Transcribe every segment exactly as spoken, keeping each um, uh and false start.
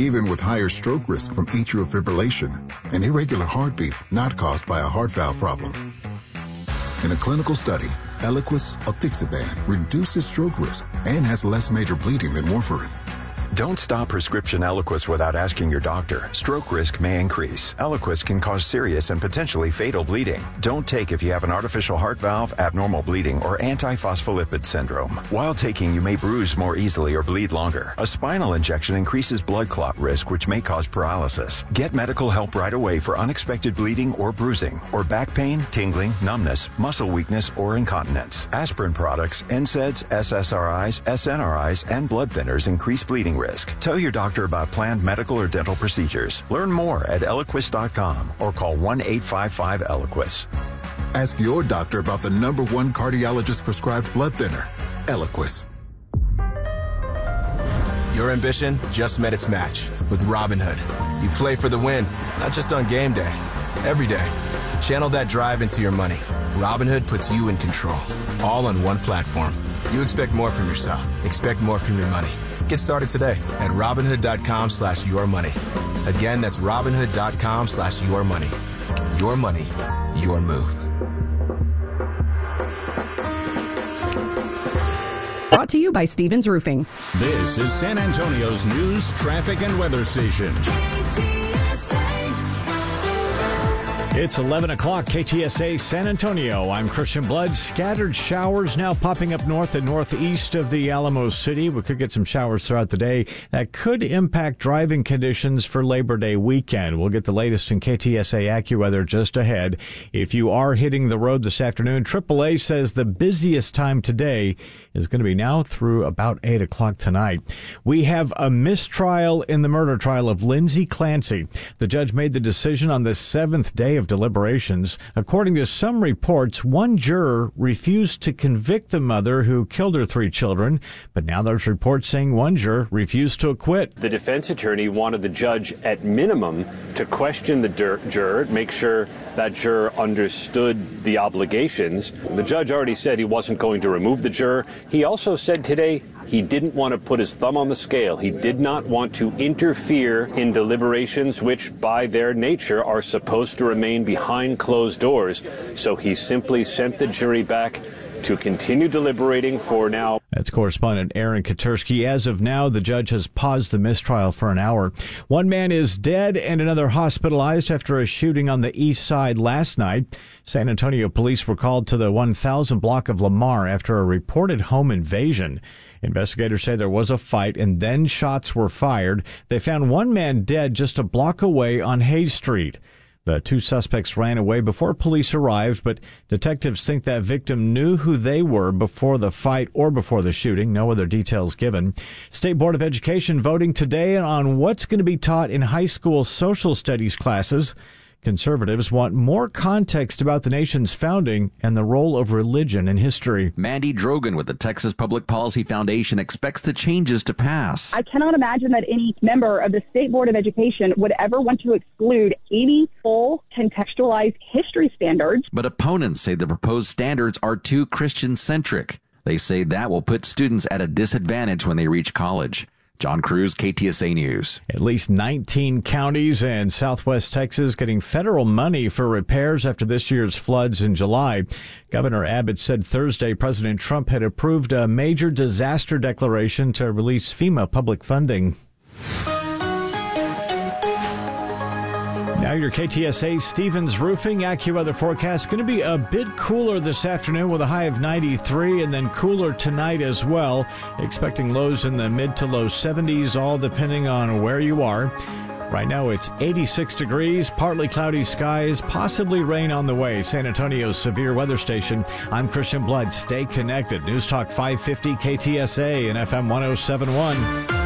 even with higher stroke risk from atrial fibrillation, an irregular heartbeat not caused by a heart valve problem. In a clinical study, Eliquis apixaban reduces stroke risk and has less major bleeding than warfarin. Don't stop prescription Eliquis without asking your doctor. Stroke risk may increase. Eliquis can cause serious and potentially fatal bleeding. Don't take if you have an artificial heart valve, abnormal bleeding, or antiphospholipid syndrome. While taking, you may bruise more easily or bleed longer. A spinal injection increases blood clot risk, which may cause paralysis. Get medical help right away for unexpected bleeding or bruising, or back pain, tingling, numbness, muscle weakness, or incontinence. Aspirin products, N SAIDs, S S R Is, S N R Is, and blood thinners increase bleeding risk. Tell your doctor about planned medical or dental procedures. Learn more at Eliquis dot com or call one eight five five Eliquis. Ask your doctor about the number one cardiologist prescribed blood thinner, Eliquis. Your ambition just met its match with Robinhood. You play for the win, not just on game day, every day. Channel that drive into your money. Robinhood puts you in control, all on one platform. You expect more from yourself. Expect more from your money. Get started today at Robinhood.com slash your money. Again, that's Robinhood.com slash your money. Your money, your move. Brought to you by Stevens Roofing. This is San Antonio's news, traffic, and weather station. It's eleven o'clock, K T S A San Antonio. I'm Christian Blood. Scattered showers now popping up north and northeast of the Alamo City. We could get some showers throughout the day. That could impact driving conditions for Labor Day weekend. We'll get the latest in K T S A AccuWeather just ahead. If you are hitting the road this afternoon, triple A says the busiest time today is going to be now through about eight o'clock tonight. We have a mistrial in the murder trial of Lindsay Clancy. The judge made the decision on the seventh day of deliberations. According to some reports, one juror refused to convict the mother who killed her three children, but now there's reports saying one juror refused to acquit. The defense attorney wanted the judge, at minimum, to question the dur- juror, make sure that juror understood the obligations. The judge already said he wasn't going to remove the juror. He also said today he didn't want to put his thumb on the scale. He did not want to interfere in deliberations, which by their nature are supposed to remain behind closed doors. So he simply sent the jury back to continue deliberating for now. That's correspondent Aaron Katersky. As of now, the judge has paused the mistrial for an hour. One man is dead and another hospitalized after a shooting on the east side last night. San Antonio police were called to the one thousand block of Lamar after a reported home invasion. Investigators say there was a fight and then shots were fired. They found one man dead just a block away on Hayes Street. The two suspects ran away before police arrived, but detectives think that victim knew who they were before the fight or before the shooting. No other details given. State Board of Education voting today on what's going to be taught in high school social studies classes. Conservatives want more context about the nation's founding and the role of religion in history. Mandy Drogan with the Texas Public Policy Foundation expects the changes to pass. I cannot imagine that any member of the State Board of Education would ever want to exclude any full contextualized history standards. But opponents say the proposed standards are too Christian-centric. They say that will put students at a disadvantage when they reach college. John Cruz, K T S A News. At least nineteen counties in southwest Texas getting federal money for repairs after this year's floods in July. Governor Abbott said Thursday President Trump had approved a major disaster declaration to release FEMA public funding. Now your K T S A Stevens Roofing AccuWeather forecast. Going to be a bit cooler this afternoon with a high of ninety-three and then cooler tonight as well. Expecting lows in the mid to low seventies, all depending on where you are. Right now it's eighty-six degrees, partly cloudy skies, possibly rain on the way. San Antonio's severe weather station. I'm Christian Blood. Stay connected. News Talk five fifty K T S A and F M one oh seven point one.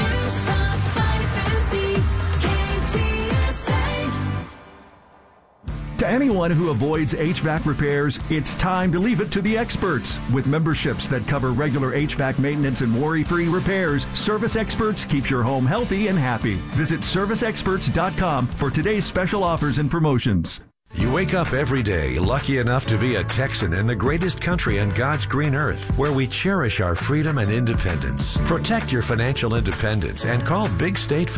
To anyone who avoids H V A C repairs, it's time to leave it to the experts. With memberships that cover regular H V A C maintenance and worry-free repairs, Service Experts keeps your home healthy and happy. Visit service experts dot com for today's special offers and promotions. You wake up every day lucky enough to be a Texan in the greatest country on God's green earth, where we cherish our freedom and independence. Protect your financial independence and call Big State